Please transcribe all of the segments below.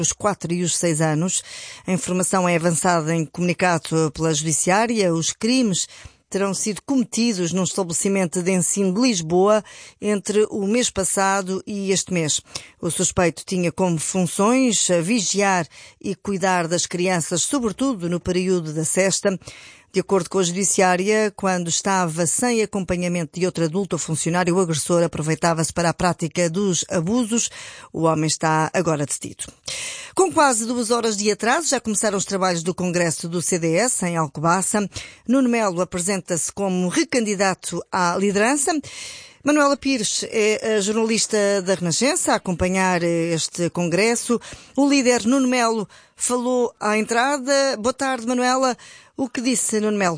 os 4 e os 6 anos. A informação é avançada em comunicado pela Judiciária. Os crimes terão sido cometidos num estabelecimento de ensino de Lisboa entre o mês passado e este mês. O suspeito tinha como funções vigiar e cuidar das crianças, sobretudo no período da sesta. De acordo com a Judiciária, quando estava sem acompanhamento de outro adulto ou funcionário, o agressor aproveitava-se para a prática dos abusos. O homem está agora detido. Com quase 2 horas de atraso, já começaram os trabalhos do Congresso do CDS em Alcobaça. Nuno Melo apresenta-se como recandidato à liderança. Manuela Pires é a jornalista da Renascença a acompanhar este congresso. O líder Nuno Melo falou à entrada. Boa tarde, Manuela. O que disse Nuno Melo?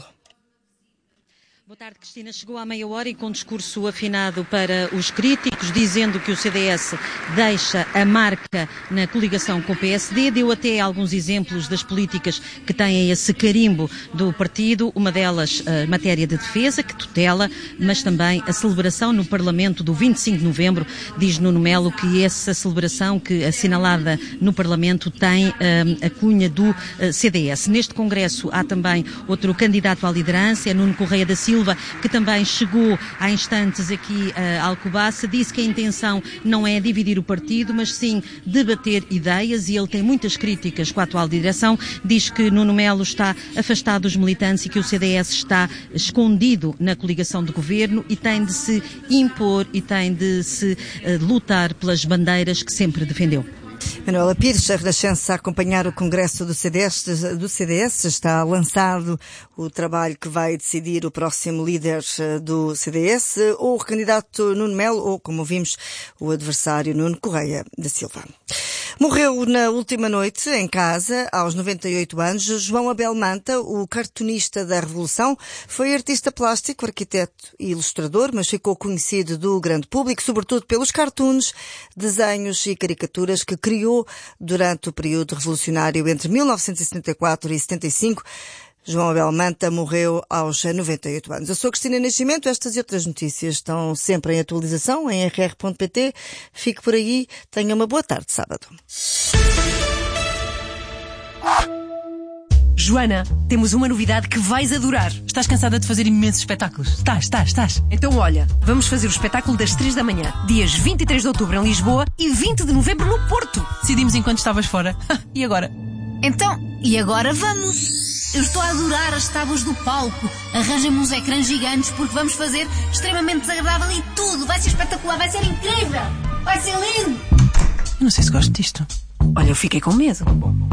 Boa tarde, Cristina. Chegou à meia hora e com um discurso afinado para os críticos, dizendo que o CDS deixa a marca na coligação com o PSD. Deu até alguns exemplos das políticas que têm esse carimbo do partido. Uma delas, a matéria de defesa, que tutela, mas também a celebração no Parlamento do 25 de novembro. Diz Nuno Melo que essa celebração que assinalada no Parlamento tem a cunha do CDS. Neste congresso há também outro candidato à liderança, é Nuno Correia da Silva, que também chegou há instantes aqui a Alcobaça. Disse que a intenção não é dividir o partido, mas sim debater ideias, e ele tem muitas críticas com a atual direção. Diz que Nuno Melo está afastado dos militantes e que o CDS está escondido na coligação de governo e tem de se impor e tem de se lutar pelas bandeiras que sempre defendeu. Manuela Pires, a Renascença a acompanhar o Congresso do CDS. Está lançado o trabalho que vai decidir o próximo líder do CDS, ou o candidato Nuno Melo, ou, como vimos, o adversário Nuno Correia da Silva. Morreu na última noite, em casa, aos 98 anos, João Abel Manta, o cartunista da Revolução. Foi artista plástico, arquiteto e ilustrador, mas ficou conhecido do grande público, sobretudo pelos cartoons, desenhos e caricaturas que criou durante o período revolucionário entre 1974 e 75. João Abel Manta morreu aos 98 anos. Eu sou Cristina Nascimento. Estas e outras notícias estão sempre em atualização em rr.pt. Fique por aí. Tenha uma boa tarde de sábado. Joana, temos uma novidade que vais adorar. Estás cansada de fazer imensos espetáculos? Estás. Então olha, vamos fazer o espetáculo das 3 da manhã, dias 23 de outubro em Lisboa e 20 de novembro no Porto. Decidimos enquanto estavas fora. E agora? Então, e agora vamos? Eu estou a adorar as tábuas do palco. Arranjem-me uns ecrãs gigantes porque vamos fazer extremamente desagradável e tudo. Vai ser espetacular, vai ser incrível. Vai ser lindo. Eu não sei se gosto disto. Olha, eu fiquei com medo.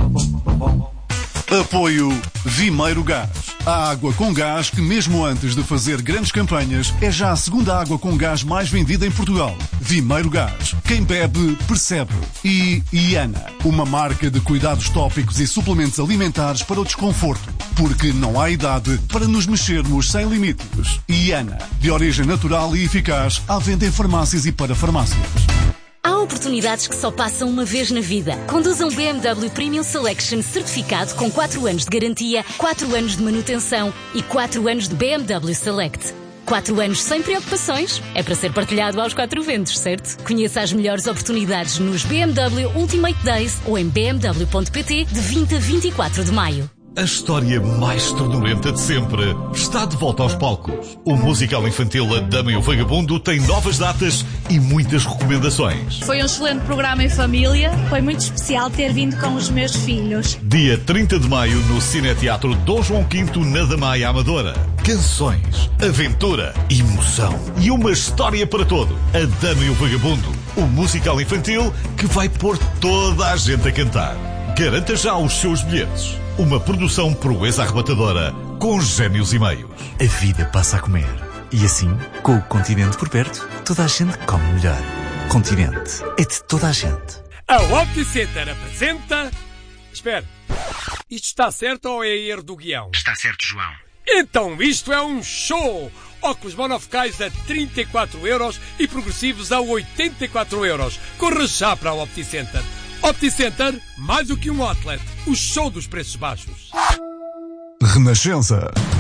Apoio Vimeiro Gás. A água com gás que, mesmo antes de fazer grandes campanhas, é já a segunda água com gás mais vendida em Portugal. Vimeiro Gás. Quem bebe, percebe. E Iana, uma marca de cuidados tópicos e suplementos alimentares para o desconforto. Porque não há idade para nos mexermos sem limites. Iana, de origem natural e eficaz, à venda em farmácias e para farmácias. Há oportunidades que só passam uma vez na vida. Conduza um BMW Premium Selection certificado com 4 anos de garantia, 4 anos de manutenção e 4 anos de BMW Select. 4 anos sem preocupações. É para ser partilhado aos 4 ventos, certo? Conheça as melhores oportunidades nos BMW Ultimate Days ou em bmw.pt de 20 a 24 de maio. A história mais ternurenta de sempre está de volta aos palcos. O musical infantil A Dama e o Vagabundo tem novas datas e muitas recomendações. Foi um excelente programa em família. Foi muito especial ter vindo com os meus filhos. Dia 30 de maio no Cineteatro Dom João V na Damaia Amadora. Canções, aventura, emoção e uma história para todo. A Dama e o Vagabundo. O musical infantil que vai pôr toda a gente a cantar. Garanta já os seus bilhetes. Uma produção proeza arrebatadora com Gêmeos e Meios. A vida passa a comer. E assim, com o Continente por perto, toda a gente come melhor. Continente é de toda a gente. A OptiCenter apresenta... Espera, isto está certo ou é erro do guião? Está certo, João. Então isto é um show! Óculos monofocais a 34€ e progressivos a 84€. Corra já para a OptiCenter. OptiCenter, mais do que um outlet. O show dos preços baixos. Renascença.